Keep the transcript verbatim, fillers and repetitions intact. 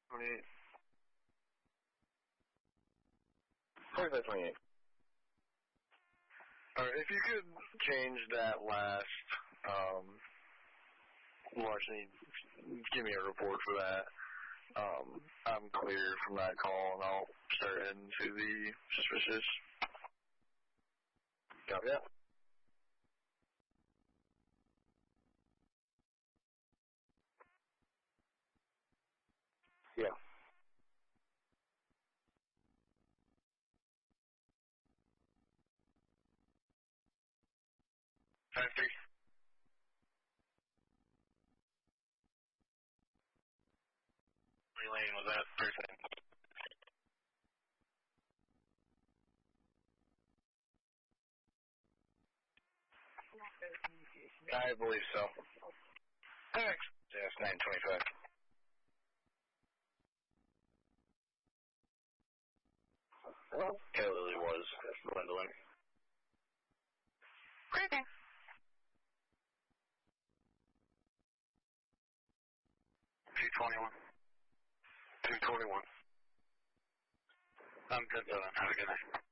twenty-eight. forty-five twenty-eight. Alright, if you could change that last, um, larceny, give me a report for that. Um, I'm clear from that call, and I'll start heading to the suspicious. Copy that. Yeah. Five three. Lane was that person? I believe so. X. Yes, nine twenty-five. Well, Kelly was dwindling. Okay. two twenty-one. two twenty-one. I'm good, brother. Have a good night.